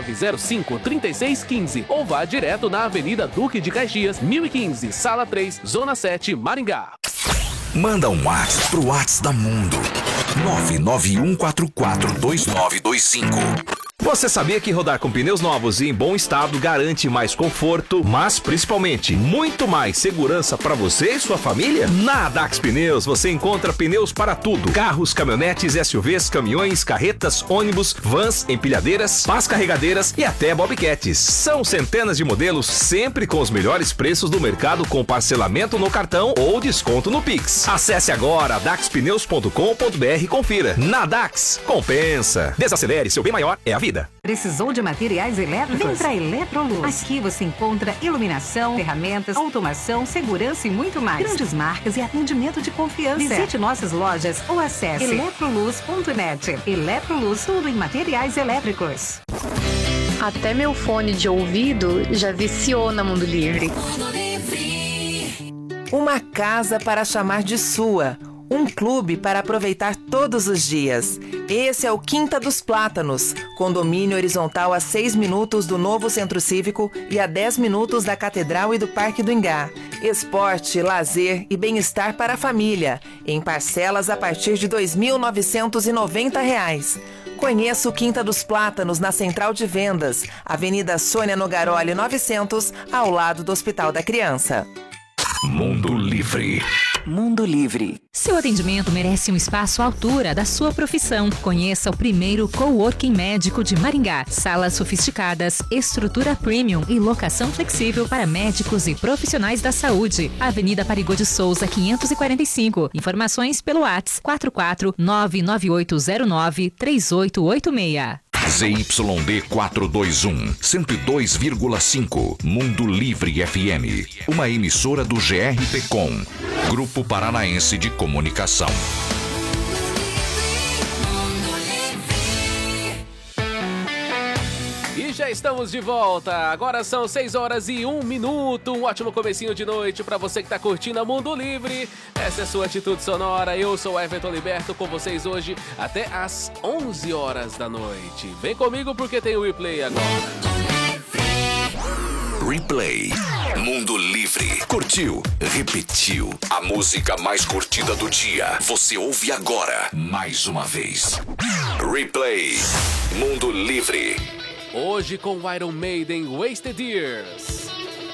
905-3615 ou vá direto na Avenida Duque de Caxias, 1015, Sala 3, Zona 7, Maringá. Manda um WhatsApp pro WhatsApp da Mundo. 991442925. Você sabia que rodar com pneus novos e em bom estado garante mais conforto, mas principalmente muito mais segurança para você e sua família? Na Dax Pneus você encontra pneus para tudo: carros, caminhonetes, SUVs, caminhões, carretas, ônibus, vans, empilhadeiras, pás carregadeiras e até bobcats. São centenas de modelos, sempre com os melhores preços do mercado, com parcelamento no cartão ou desconto no Pix. Acesse agora daxpneus.com.br e confira. Na Dax, compensa. Desacelere, seu bem maior é a vida. Precisou de materiais elétricos? Vem pra Eletroluz. Aqui você encontra iluminação, ferramentas, automação, segurança e muito mais. Grandes marcas e atendimento de confiança. Visite nossas lojas ou acesse eletroluz.net. Eletroluz, tudo em materiais elétricos. Até meu fone de ouvido já viciou na Mundo Livre. Uma casa para chamar de sua. Um clube para aproveitar todos os dias. Esse é o Quinta dos Plátanos, condomínio horizontal a 6 minutos do novo Centro Cívico e a 10 minutos da Catedral e do Parque do Ingá. Esporte, lazer e bem-estar para a família, em parcelas a partir de R$ 2.990. Conheça o Quinta dos Plátanos na Central de Vendas, Avenida Sônia Nogaroli 900, ao lado do Hospital da Criança. Mundo Livre. Mundo Livre. Seu atendimento merece um espaço à altura da sua profissão. Conheça o primeiro coworking médico de Maringá. Salas sofisticadas, estrutura premium e locação flexível para médicos e profissionais da saúde. Avenida Parigô de Souza, 545. Informações pelo WhatsApp 44998093886. ZYD 421, 102,5. Mundo Livre FM. Uma emissora do GRPcom, Grupo Paranaense de Comunicação. E já estamos de volta. Agora são 6h01. Um ótimo comecinho de noite para você que tá curtindo a Mundo Livre. Essa é a sua atitude sonora. Eu sou o Everton Liberto com vocês hoje até às 11 horas da noite. Vem comigo porque tem o replay agora. Replay. Mundo Livre. Curtiu? Repetiu. A música mais curtida do dia. Você ouve agora, mais uma vez. Replay. Mundo Livre. Hoje com Iron Maiden, Wasted Years.